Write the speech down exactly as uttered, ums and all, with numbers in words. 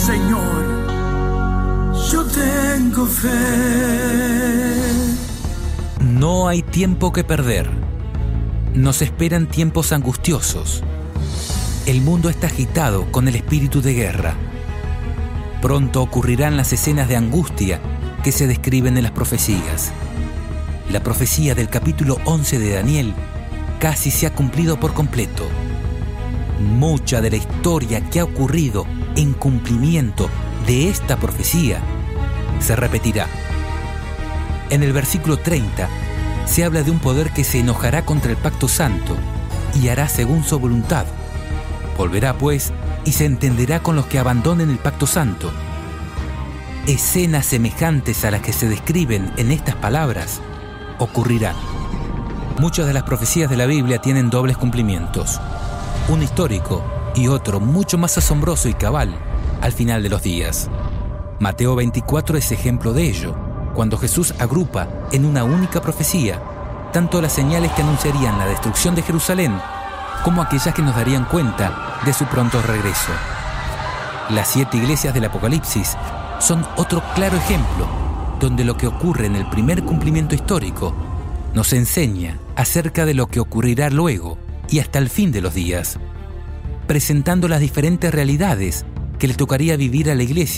Señor, yo tengo fe. No hay tiempo que perder. Nos esperan tiempos angustiosos. El mundo está agitado con el espíritu de guerra. Pronto ocurrirán las escenas de angustia que se describen en las profecías. La profecía del capítulo once de Daniel casi se ha cumplido por completo. Mucha de la historia que ha ocurrido en cumplimiento de esta profecía se repetirá. En el versículo treinta se habla de un poder que se enojará contra el pacto santo y hará según su voluntad. Volverá, pues, y se entenderá con los que abandonen el pacto santo. Escenas semejantes a las que se describen en estas palabras ocurrirán. Muchas de las profecías de la Biblia tienen dobles cumplimientos, uno histórico y otro mucho más asombroso y cabal al final de los días. Mateo veinticuatro es ejemplo de ello, cuando Jesús agrupa en una única profecía tanto las señales que anunciarían la destrucción de Jerusalén como aquellas que nos darían cuenta de su pronto regreso. Las siete iglesias del Apocalipsis son otro claro ejemplo, donde lo que ocurre en el primer cumplimiento histórico nos enseña acerca de lo que ocurrirá luego y hasta el fin de los días, presentando las diferentes realidades que le tocaría vivir a la iglesia